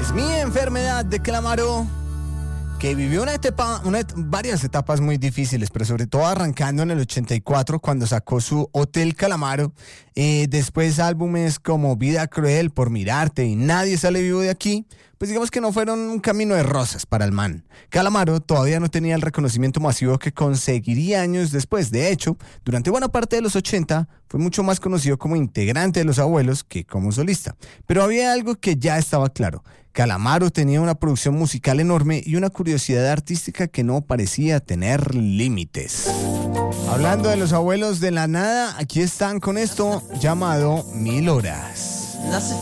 Es mi enfermedad de Calamaro, que vivió varias etapas muy difíciles, pero sobre todo arrancando en el 84 cuando sacó su Hotel Calamaro, después álbumes como Vida Cruel, Por Mirarte y Nadie Sale Vivo de Aquí, pues digamos que no fueron un camino de rosas para el man. Calamaro todavía no tenía el reconocimiento masivo que conseguiría años después. De hecho, durante buena parte de los 80 fue mucho más conocido como integrante de Los Abuelos que como solista. Pero había algo que ya estaba claro. Calamaro tenía una producción musical enorme y una curiosidad artística que no parecía tener límites. Hablando de Los Abuelos de la nada, aquí están con esto llamado 1000 horas.